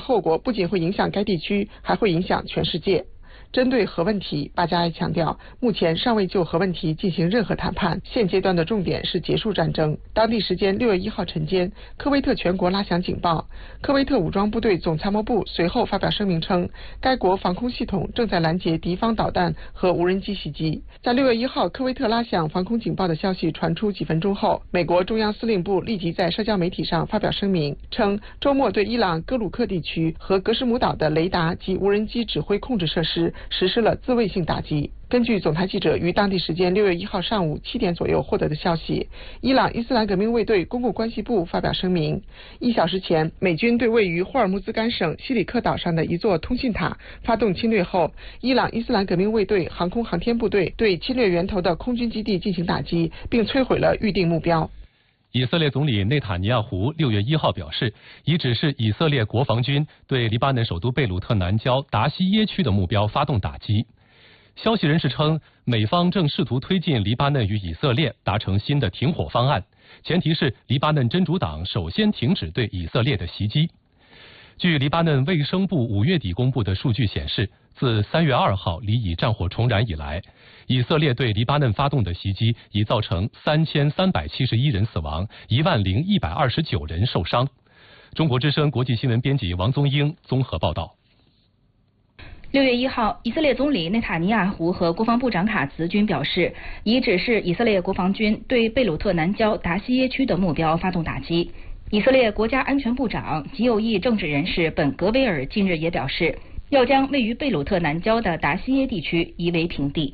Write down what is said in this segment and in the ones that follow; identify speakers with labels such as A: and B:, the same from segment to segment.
A: 后果不仅会影响该地区，还会影响全世界。针对核问题，巴加埃强调，目前尚未就核问题进行任何谈判，现阶段的重点是结束战争。当地时间6月1号晨间，科威特全国拉响警报。科威特武装部队总参谋部随后发表声明称，该国防空系统正在拦截敌方导弹和无人机袭击。在6月1号科威特拉响防空警报的消息传出几分钟后，美国中央司令部立即在社交媒体上发表声明，称周末对伊朗哥鲁克地区和格什姆岛的雷达及无人机指挥控制设施实施了自卫性打击。根据总台记者于当地时间6月1号上午7点左右获得的消息，伊朗伊斯兰革命卫队公共关系部发表声明，1小时前，美军对位于霍尔木兹干省西里克岛上的一座通信塔发动侵略后，伊朗伊斯兰革命卫队航空航天部队对侵略源头的空军基地进行打击，并摧毁了预定目标。
B: 以色列总理内塔尼亚胡6月1号表示，已指示以色列国防军对黎巴嫩首都贝鲁特南郊达西耶区的目标发动打击。消息人士称，美方正试图推进黎巴嫩与以色列达成新的停火方案，前提是黎巴嫩真主党首先停止对以色列的袭击。据黎巴嫩卫生部5月底公布的数据显示，自3月2号黎以战火重燃以来，以色列对黎巴嫩发动的袭击已造成3371人死亡，10129人受伤。中国之声国际新闻编辑王宗英综合报道。
C: 6月1号，以色列总理内塔尼亚胡和国防部长卡茨均表示，已指示以色列国防军对贝鲁特南郊达西耶区的目标发动打击。以色列国家安全部长极右翼政治人士本格威尔近日也表示，要将位于贝鲁特南郊的达西耶地区夷为平地。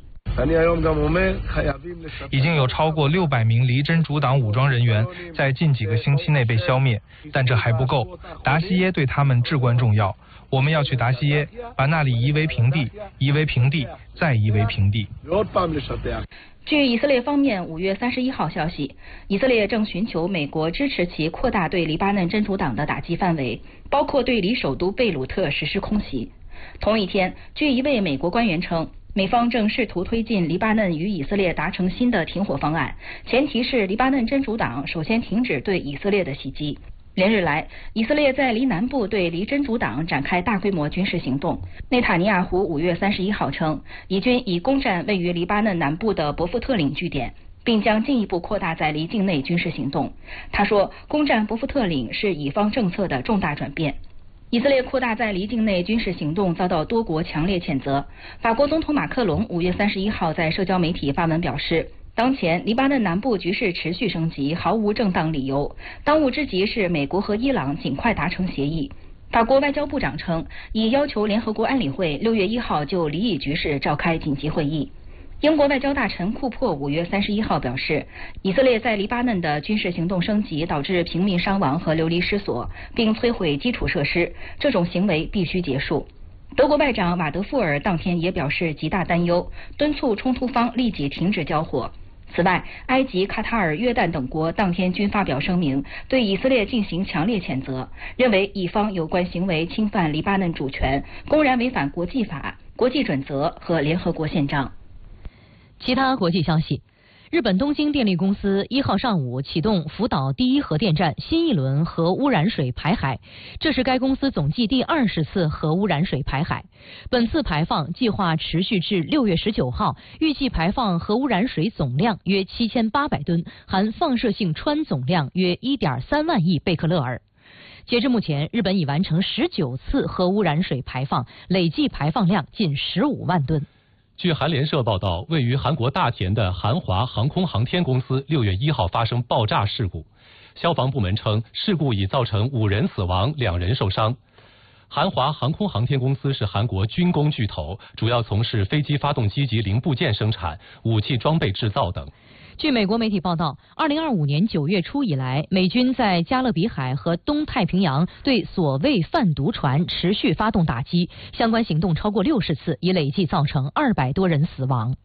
D: 已经有超过600名黎真主党武装人员在近几个星期内被消灭，但这还不够。达西耶对他们至关重要，我们要去达西耶，把那里夷为平地，夷为平地，再夷为平地。
C: 据以色列方面5月31号消息，以色列正寻求美国支持其扩大对黎巴嫩真主党的打击范围，包括对黎首都贝鲁特实施空袭。同一天，据一位美国官员称，美方正试图推进黎巴嫩与以色列达成新的停火方案，前提是黎巴嫩真主党首先停止对以色列的袭击。连日来，以色列在黎南部对黎真主党展开大规模军事行动。内塔尼亚胡5月31号称，以军已攻占位于黎巴嫩南部的伯夫特岭据点，并将进一步扩大在黎境内军事行动。他说，攻占伯夫特岭是以方政策的重大转变。以色列扩大在黎境内军事行动遭到多国强烈谴责。法国总统马克龙5月31号在社交媒体发文表示，当前黎巴嫩南部局势持续升级，毫无正当理由。当务之急是美国和伊朗尽快达成协议。法国外交部长称，已要求联合国安理会6月1号就黎以局势召开紧急会议。英国外交大臣库珀5月31号表示，以色列在黎巴嫩的军事行动升级导致平民伤亡和流离失所，并摧毁基础设施，这种行为必须结束。德国外长瓦德富尔当天也表示极大担忧，敦促冲突方立即停止交火。此外，埃及、卡塔尔、约旦等国当天均发表声明，对以色列进行强烈谴责，认为以方有关行为侵犯黎巴嫩主权，公然违反国际法、国际准则和联合国宪章。
E: 其他国际消息，日本东京电力公司1号上午启动福岛第一核电站新一轮核污染水排海，这是该公司总计第20次核污染水排海。本次排放计划持续至6月19号，预计排放核污染水总量约7800吨，含放射性氚总量约1.3万亿贝克勒尔。截至目前，日本已完成19次核污染水排放，累计排放量近15万吨。
B: 据韩联社报道，位于韩国大田的韩华航空航天公司6月1号发生爆炸事故，消防部门称事故已造成5人死亡，2人受伤。韩华航空航天公司是韩国军工巨头，主要从事飞机发动机及零部件生产、武器装备制造等。
E: 据美国媒体报道，2025年9月初以来，美军在加勒比海和东太平洋对所谓贩毒船持续发动打击，相关行动超过60次，已累计造成200多人死亡。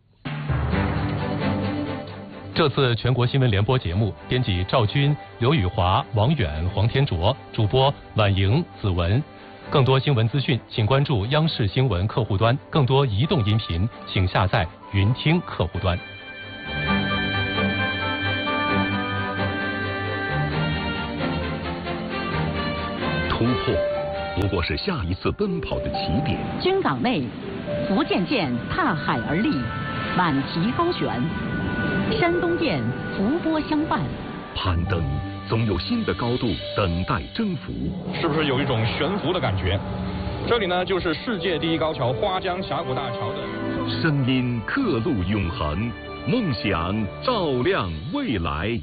B: 这次全国新闻联播节目，编辑赵军、刘宇华、王远、黄天卓，主播婉莹、子文。更多新闻资讯，请关注央视新闻客户端；更多移动音频，请下载云听客户端。
F: 突破不过是下一次奔跑的起点。
G: 军港内，福建舰踏海而立，满旗高悬；山东舰浮波相伴。
F: 攀登总有新的高度等待征服，
H: 是不是有一种悬浮的感觉？这里呢，就是世界第一高桥花江峡谷大桥的。
F: 声音刻录永恒，梦想照亮未来。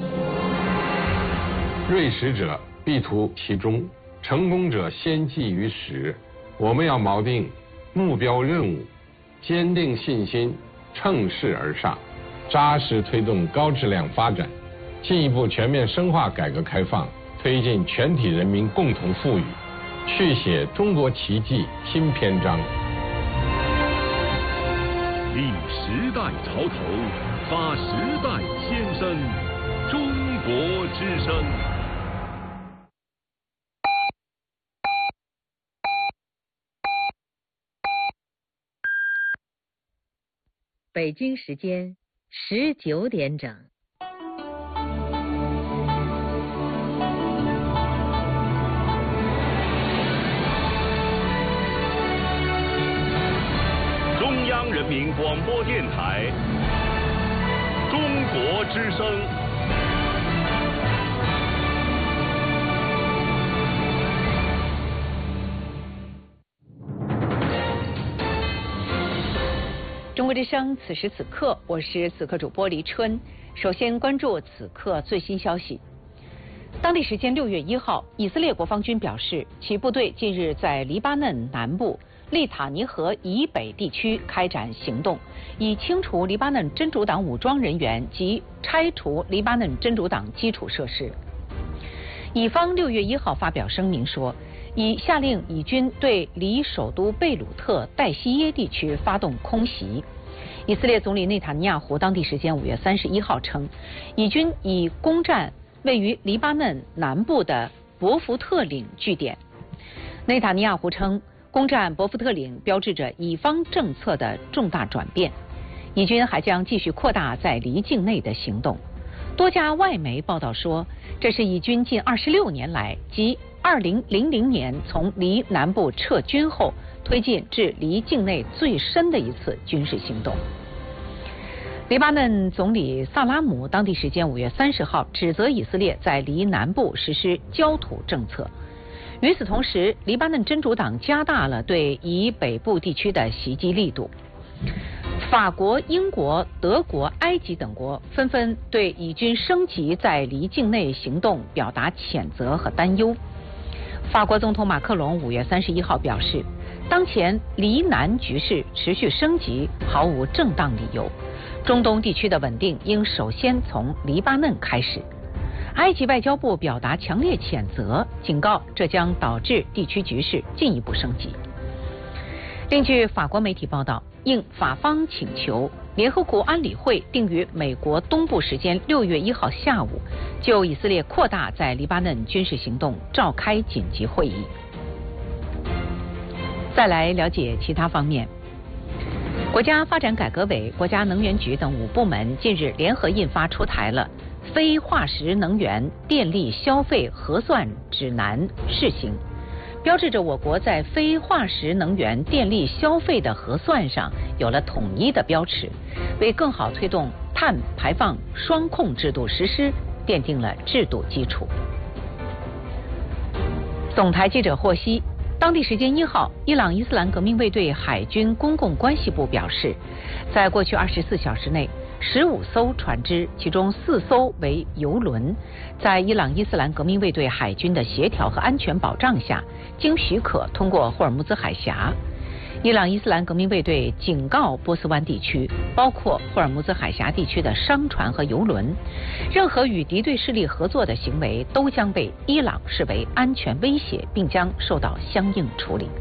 I: 锐实者必图其中，成功者先记于始。我们要锚定目标任务，坚定信心，乘势而上，扎实推动高质量发展，进一步全面深化改革开放，推进全体人民共同富裕，续写中国奇迹新篇章。
F: 立时代潮头，发时代先声，中国之声。
E: 北京时间19点整。
F: 中央人民广播电台，中国之声。
J: 中国之声，此时此刻，我是此刻主播黎春。首先关注此刻最新消息。当地时间6月1号，以色列国防军表示，其部队近日在黎巴嫩南部利塔尼河以北地区开展行动，以清除黎巴嫩真主党武装人员及拆除黎巴嫩真主党基础设施。以方6月1号发表声明说，已下令以军对离首都贝鲁特代西耶地区发动空袭。以色列总理内塔尼亚胡当地时间5月31号称，以军已攻占位于黎巴嫩南部的伯福特岭据点。内塔尼亚胡称，攻占伯福特岭标志着以方政策的重大转变。以军还将继续扩大在黎境内的行动。多家外媒报道说，这是以军近26年来，即2000年从黎南部撤军后，推进至黎境内最深的一次军事行动。黎巴嫩总理萨拉姆当地时间5月30号指责以色列在黎南部实施焦土政策。与此同时，黎巴嫩真主党加大了对以北部地区的袭击力度。法国、英国、德国、埃及等国纷纷对以军升级在黎境内行动表达谴责和担忧。法国总统马克龙5月31号表示，当前黎南局势持续升级毫无正当理由，中东地区的稳定应首先从黎巴嫩开始。埃及外交部表达强烈谴责，警告这将导致地区局势进一步升级。另据法国媒体报道，应法方请求，联合国安理会定于美国东部时间6月1号下午就以色列扩大在黎巴嫩军事行动召开紧急会议。再来了解其他方面。国家发展改革委、国家能源局等5部门近日联合印发出台了非化石能源电力消费核算指南试行，标志着我国在非化石能源电力消费的核算上有了统一的标尺，为更好推动碳排放双控制度实施奠定了制度基础。总台记者获悉，当地时间1号，伊朗伊斯兰革命卫队海军公共关系部表示，在过去24小时内，15艘船只，其中4艘为油轮，在伊朗伊斯兰革命卫队海军的协调和安全保障下，经许可通过霍尔木兹海峡。伊朗伊斯兰革命卫队警告波斯湾地区，包括霍尔木兹海峡地区的商船和油轮，任何与敌对势力合作的行为都将被伊朗视为安全威胁，并将受到相应处理。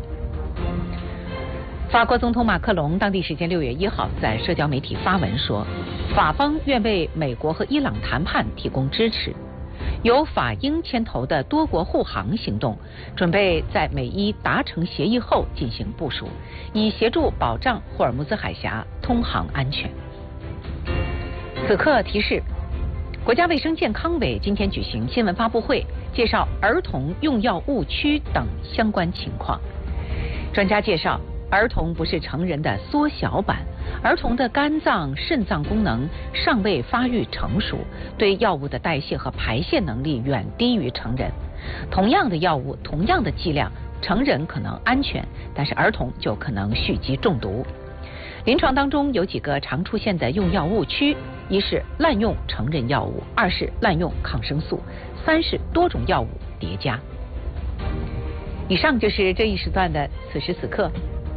J: 法国总统马克龙当地时间6月1号在社交媒体发文说，法方愿为美国和伊朗谈判提供支持。由法英牵头的多国护航行动准备在美伊达成协议后进行部署，以协助保障霍尔木兹海峡通航安全。此刻提示，国家卫生健康委今天举行新闻发布会， 介绍儿童用药误区等相关情况。专家介绍，儿童不是成人的缩小版，儿童的肝脏、肾脏功能尚未发育成熟，对药物的代谢和排泄能力远低于成人。同样的药物，同样的剂量，成人可能安全，但是儿童就可能蓄积中毒。临床当中有几个常出现的用药误区：一是滥用成人药物，二是滥用抗生素，三是多种药物叠加。以上就是这一时段的此时此刻。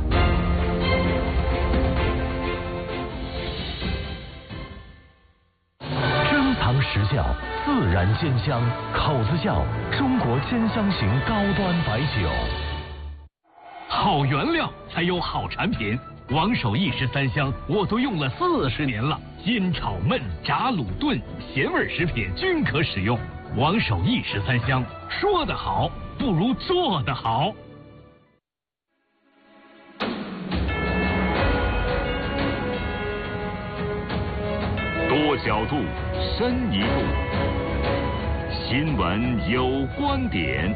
K: 珍藏时效，自然鲜香，口子窖中国鲜香型高端白酒。
L: 好原料才有好产品。王守义13香我都用了40年了，煎炒焖炸卤炖咸味食品均可使用。王守义13香，说得好不如做得好。
F: 多角度，深一步。新闻有观点。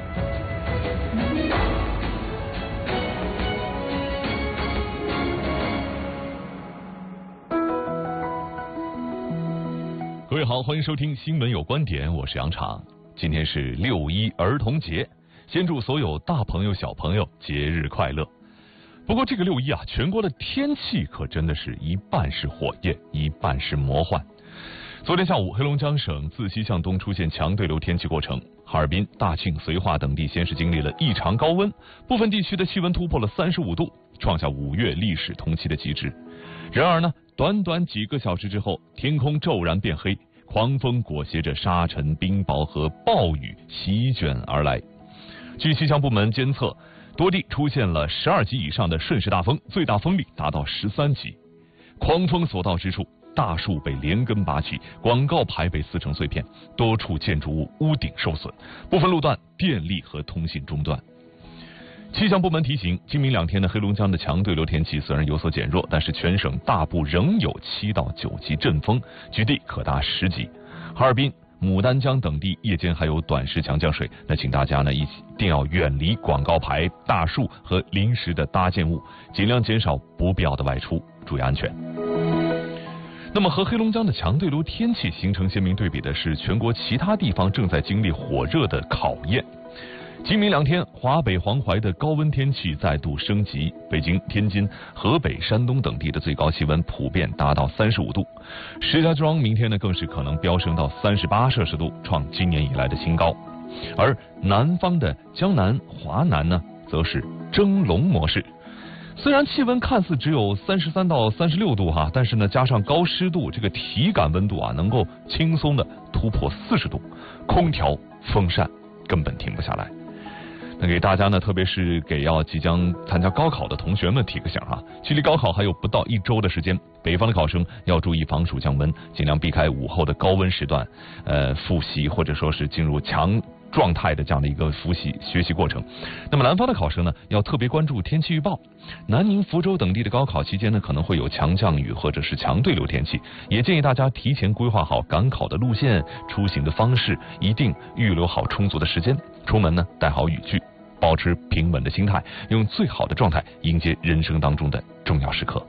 M: 各位好，欢迎收听新闻有观点，我是杨昶。今天是6·1儿童节，先祝所有大朋友小朋友节日快乐。不过这个6·1啊，全国的天气可真的是一半是火焰，一半是魔幻。昨天下午，黑龙江省自西向东出现强对流天气过程，哈尔滨、大庆、绥化等地先是经历了异常高温，部分地区的气温突破了35度，创下5月历史同期的极值。然而呢，短短几个小时之后，天空骤然变黑，狂风裹挟着沙尘、冰雹和暴雨席卷而来。据气象部门监测，多地出现了12级以上的顺势大风，最大风力达到13级。狂风所到之处，大树被连根拔起，广告牌被撕成碎片，多处建筑物屋顶受损，部分路段电力和通信中断。气象部门提醒，今明2天的黑龙江的强对流天气虽然有所减弱，但是全省大部仍有7到9级阵风，局地可达10级。哈尔滨、牡丹江等地夜间还有短时强降水，那请大家呢一定要远离广告牌、大树和临时的搭建物，尽量减少不必要的外出，注意安全。那么和黑龙江的强对流天气形成鲜明对比的是，全国其他地方正在经历火热的考验。今明2天，华北、黄淮的高温天气再度升级，北京、天津、河北、山东等地的最高气温普遍达到35度，石家庄明天呢更是可能飙升到38摄氏度，创今年以来的新高。而南方的江南、华南呢，则是蒸笼模式。虽然气温看似只有33到36度哈，但是呢加上高湿度，这个体感温度啊能够轻松的突破40度，空调、风扇根本停不下来。那给大家呢，特别是给即将参加高考的同学们提个醒啊，距离高考还有不到1周的时间，北方的考生要注意防暑降温，尽量避开午后的高温时段，复习或者说是进入强状态的这样的一个复习学习过程。那么南方的考生呢，要特别关注天气预报。南宁、福州等地的高考期间呢，可能会有强降雨或者是强对流天气，也建议大家提前规划好赶考的路线、出行的方式，一定预留好充足的时间。出门呢，带好雨具，保持平稳的心态，用最好的状态迎接人生当中的重要时刻。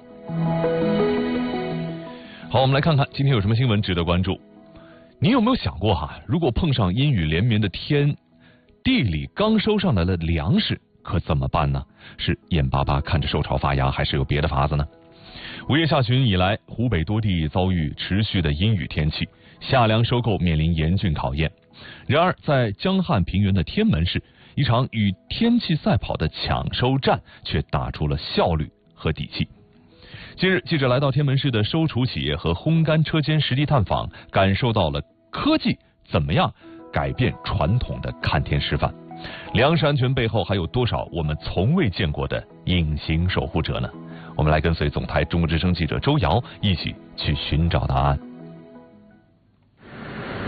M: 好，我们来看看今天有什么新闻值得关注。你有没有想过哈，如果碰上阴雨连绵的天，地里刚收上来的粮食可怎么办呢？是眼巴巴看着受潮发芽，还是有别的法子呢？5月下旬以来，湖北多地遭遇持续的阴雨天气，夏粮收购面临严峻考验。然而在江汉平原的天门市，一场与天气赛跑的抢收战却打出了效率和底气。近日，记者来到天门市的收储企业和烘干车间实地探访，感受到了科技怎么样改变传统的看天吃饭。粮食安全背后还有多少我们从未见过的隐形守护者呢？我们来跟随总台中国之声记者周瑶一起去寻找答案。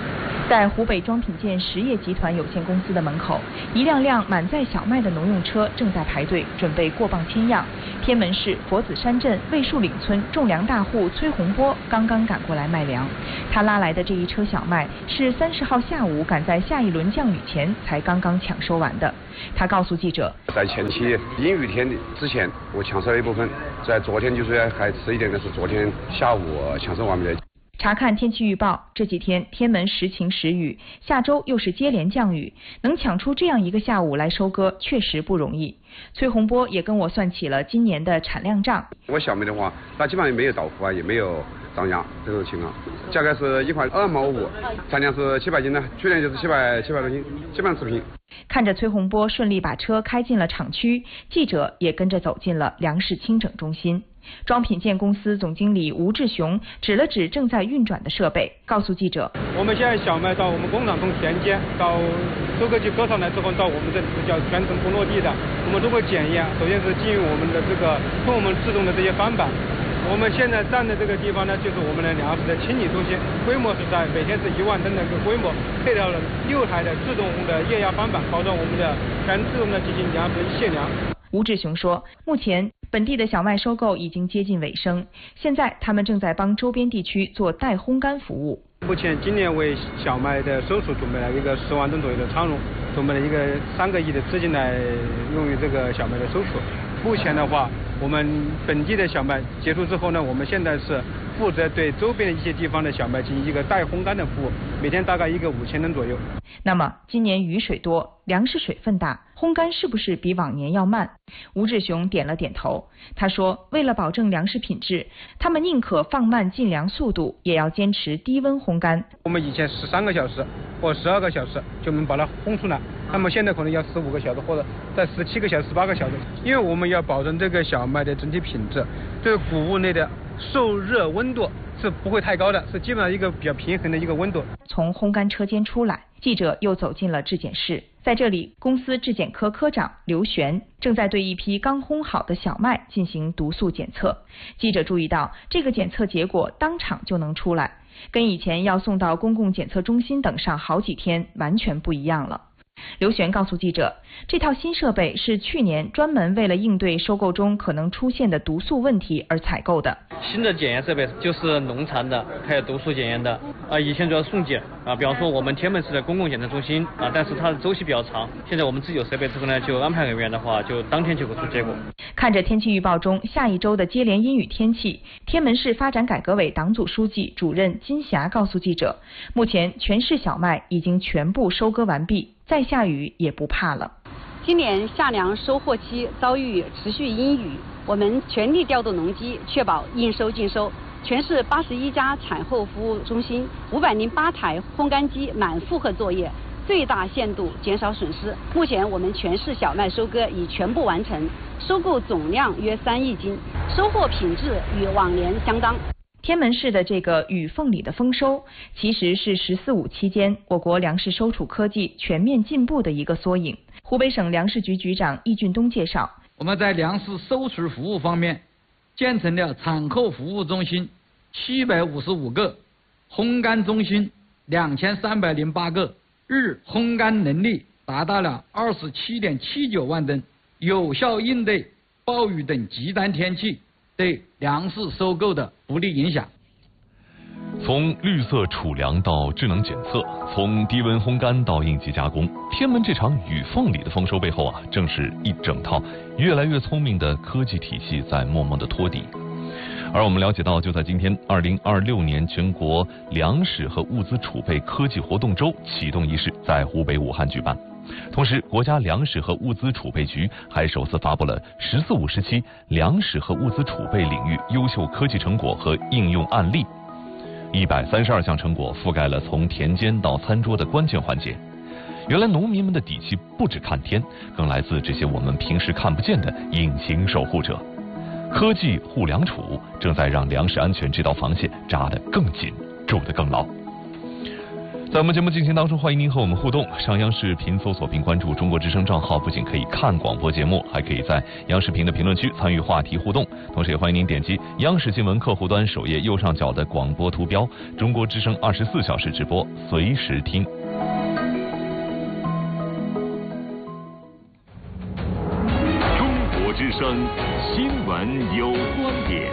N: 在湖北装品建实业集团有限公司的门口，一辆辆满载小麦的农用车正在排队，准备过磅签样。天门市佛子山镇魏树岭村种粮大户崔洪波刚刚赶过来卖粮，他拉来的这一车小麦是30号下午赶在下一轮降雨前才刚刚抢收完的。他告诉记者，
O: 在前期阴雨天之前，我抢收了一部分，在昨天就是还迟一点的是昨天下午抢收完毕的。
N: 查看天气预报，这几天天门时晴时雨，下周又是接连降雨，能抢出这样一个下午来收割，确实不容易。崔洪波也跟我算起了今年的产量账。
O: 我小麦的话，它基本上也没有倒伏啊，也没有涨价这种情况，价格是1块2毛5，产量是700斤呢，去年就是700多斤，基本上持平。
N: 看着崔洪波顺利把车开进了厂区，记者也跟着走进了粮食清整中心。装品建公司总经理吴志雄指了指正在运转的设备，告诉记者：
P: 我们现在小麦到我们工厂从田间到收割机割上来之后，到我们这里是叫全程不落地的。我们通过检验，首先是基于我们的从我们制动的这些翻板。我们现在站的这个地方呢，就是我们的粮食的清理中心，规模是在每天是1万吨的一个规模，配套了6台的自动的液压翻板，保证我们的全自动的进行粮食卸粮。
N: 吴志雄说，目前本地的小麦收购已经接近尾声，现在他们正在帮周边地区做代烘干服务。
P: 目前今年为小麦的收储准备了一个10万吨左右的仓容，准备了一个3个亿的资金来用于这个小麦的收储。目前的话，我们本地的小麦结束之后呢，我们现在是负责对周边的一些地方的小麦进行一个代烘干的服务，每天大概一个5000吨左右。
N: 那么今年雨水多，粮食水分大，烘干是不是比往年要慢？吴志雄点了点头。他说，为了保证粮食品质，他们宁可放慢进粮速度，也要坚持低温烘干。
P: 我们以前13个小时或12个小时就能把它烘出来，那么现在可能要15个小时或者在17个小时、18个小时，因为我们要保证这个小麦的整体品质，这个谷物内的受热温度是不会太高的，是基本上一个比较平衡的一个温度。
N: 从烘干车间出来，记者又走进了质检室，在这里，公司质检科科长刘璇正在对一批刚烘好的小麦进行毒素检测。记者注意到，这个检测结果当场就能出来，跟以前要送到公共检测中心等上好几天完全不一样了。刘璇告诉记者，这套新设备是去年专门为了应对收购中可能出现的毒素问题而采购的。
Q: 新的检验设备就是农残的，还有毒素检验的。以前主要送检比方说我们天门市的公共检测中心但是它的周期比较长。现在我们自己有设备之后呢，就安排人员的话，就当天就会出结果。
N: 看着天气预报中下一周的接连阴雨天气，天门市发展改革委党组书记、主任金霞告诉记者，目前全市小麦已经全部收割完毕，再下雨也不怕了。
R: 今年夏粮收获期遭遇持续阴雨，我们全力调动农机，确保应收尽收。全市81家产后服务中心，508台烘干机满负荷作业，最大限度减少损失。目前我们全市小麦收割已全部完成，收购总量约3亿斤，收获品质与往年相当。
N: 天门市的这个雨凤里的丰收，其实是“14·5”期间我国粮食收储科技全面进步的一个缩影。湖北省粮食局局长易俊东介绍，
S: 我们在粮食收储服务方面，建成了产后服务中心755个，烘干中心2308个，日烘干能力达到了27.79万吨，有效应对暴雨等极端天气对粮食收购的不利影响。
M: 从绿色储粮到智能检测，从低温烘干到应急加工，天门这场雨凤里的丰收背后正是一整套越来越聪明的科技体系在默默的托底。而我们了解到，就在今天，2026年全国粮食和物资储备科技活动周启动仪式在湖北武汉举办。同时，国家粮食和物资储备局还首次发布了“14·5”时期粮食和物资储备领域优秀科技成果和应用案例，132项成果覆盖了从田间到餐桌的关键环节。原来农民们的底气不只看天，更来自这些我们平时看不见的隐形守护者。科技护粮储正在让粮食安全这道防线扎得更紧，筑得更牢。 在我们节目进行当中，欢迎您和我们互动。上央视频搜索并关注中国之声账号，不仅可以看广播节目，还可以在央视频的评论区参与话题互动。同时也欢迎您点击央视新闻客户端首页右上角的广播图标，中国之声24小时直播，随时听。
F: 中国之声新闻有观点。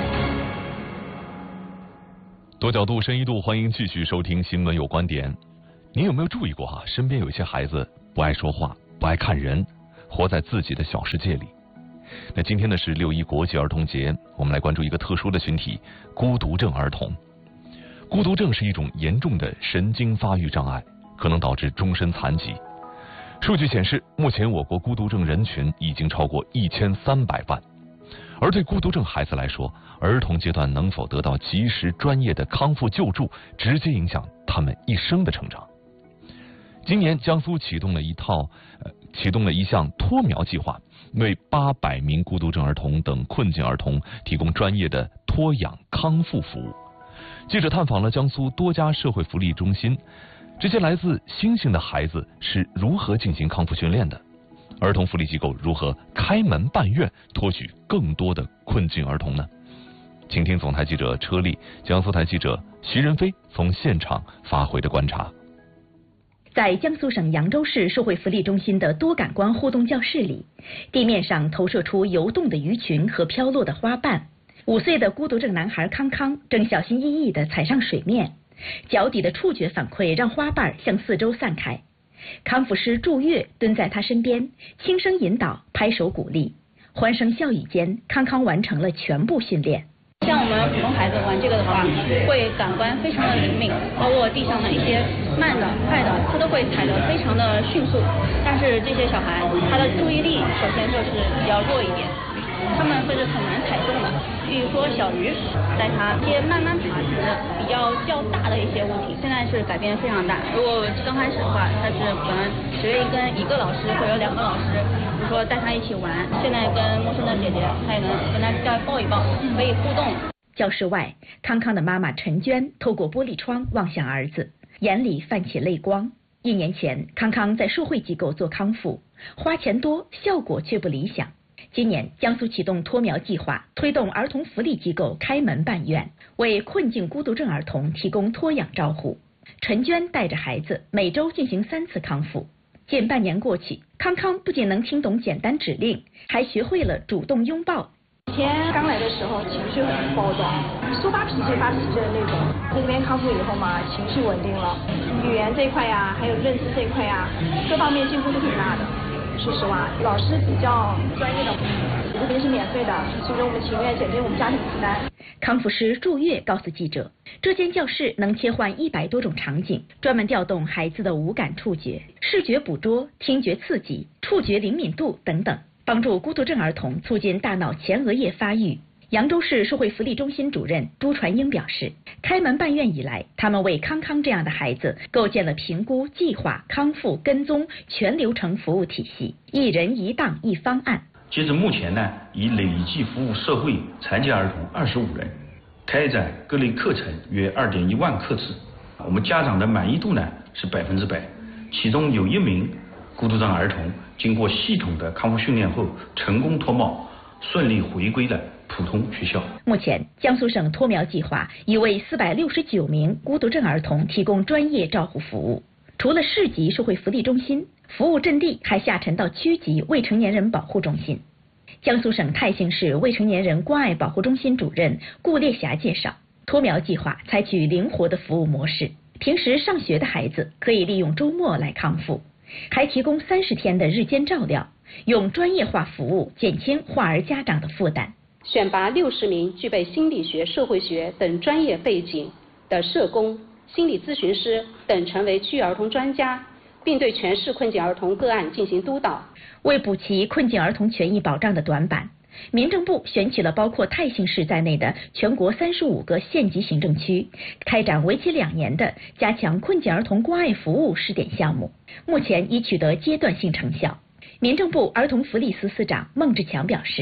M: 多角度、深一度，欢迎继续收听新闻有观点。您有没有注意过身边有一些孩子不爱说话，不爱看人，活在自己的小世界里。那今天呢是6·1国际儿童节，我们来关注一个特殊的群体——孤独症儿童。孤独症是一种严重的神经发育障碍，可能导致终身残疾。数据显示，目前我国孤独症人群已经超过1300万。而对孤独症孩子来说，儿童阶段能否得到及时专业的康复救助，直接影响他们一生的成长。今年江苏启动了一项托苗计划，为800名孤独症儿童等困境儿童提供专业的托养康复服务。记者探访了江苏多家社会福利中心，这些来自星星的孩子是如何进行康复训练的？儿童福利机构如何开门办院，托举更多的困境儿童呢？请听总台记者车丽、江苏台记者徐仁飞从现场发回的观察。
T: 在江苏省扬州市社会福利中心的多感官互动教室里，地面上投射出游动的鱼群和飘落的花瓣。5岁的孤独症男孩康康正小心翼翼地踩上水面，脚底的触觉反馈让花瓣向四周散开。康复师祝月蹲在他身边，轻声引导，拍手鼓励。欢声笑语间，康康完成了全部训练。
U: 像我们普通孩子玩这个的话，会感官非常的灵敏，包括地上的一些慢的、快的，他都会踩得非常的迅速。但是这些小孩，他的注意力首先就是比较弱一点，他们会是很难踩动的。比如说小鱼，带他一些慢慢爬行的比较大的一些物体，现在是改变非常大。如果刚开始的话，他是可能只愿意跟1个老师或者2个老师，比如说带他一起玩。现在跟陌生的姐姐，他也能跟他抱一抱，可以互动。
T: 教室外，康康的妈妈陈娟透过玻璃窗望向儿子，眼里泛起泪光。1年前，康康在社会机构做康复，花钱多，效果却不理想。今年，江苏启动托苗计划，推动儿童福利机构开门办院，为困境孤独症儿童提供托养照护。陈娟带着孩子每周进行3次康复。近半年过去，康康不仅能听懂简单指令，还学会了主动拥抱。
V: 以前刚来的时候情绪很暴躁，说发脾气的那种。在这边康复以后嘛，情绪稳定了，语言这一块呀，还有认知这一块呀，各方面进步都挺大的。说实话，老师比较专业的，这边是免费的，所以说我们情愿减轻我们家庭负担。
T: 康复师祝月告诉记者，这间教室能切换100多种场景，专门调动孩子的五感触觉，视觉捕捉、听觉刺激、触觉灵敏度等等，帮助孤独症儿童促进大脑前额叶发育。扬州市社会福利中心主任朱传英表示，开门办院以来，他们为康康这样的孩子构建了评估、计划、康复、跟踪全流程服务体系，一人一档一方案。
W: 截至目前呢，已累计服务社会残疾儿童25人，开展各类课程约2.1万课次。我们家长的满意度呢是100%，其中有1名孤独症儿童经过系统的康复训练后成功脱帽，顺利回归了普通学校。
T: 目前，江苏省托苗计划已为469名孤独症儿童提供专业照护服务。除了市级社会福利中心，服务阵地还下沉到区级未成年人保护中心。江苏省泰兴市未成年人关爱保护中心主任顾烈霞介绍，托苗计划采取灵活的服务模式，平时上学的孩子可以利用周末来康复，还提供30天的日间照料，用专业化服务减轻患儿家长的负担。
X: 选拔60名具备心理学、社会学等专业背景的社工、心理咨询师等成为区域儿童专家，并对全市困境儿童个案进行督导。
T: 为补齐困境儿童权益保障的短板，民政部选取了包括泰兴市在内的全国35个县级行政区，开展为期2年的加强困境儿童关爱服务试点项目，目前已取得阶段性成效。民政部儿童福利司司长孟志强表示，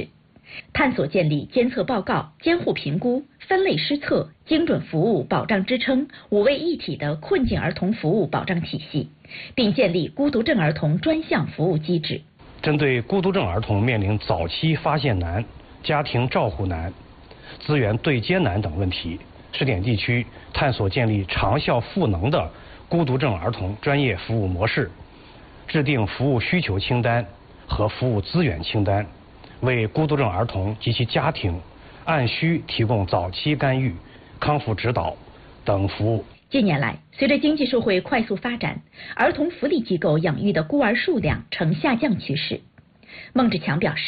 T: 探索建立监测报告、监护评估、分类施策、精准服务保障支撑5位一体的困境儿童服务保障体系，并建立孤独症儿童专项服务机制。
A: 针对孤独症儿童面临早期发现难、家庭照护难、资源对接难等问题，试点地区探索建立长效赋能的孤独症儿童专业服务模式，制定服务需求清单和服务资源清单，为孤独症儿童及其家庭按需提供早期干预、康复指导等服务。
T: 近年来，随着经济社会快速发展，儿童福利机构养育的孤儿数量呈下降趋势。孟志强表示，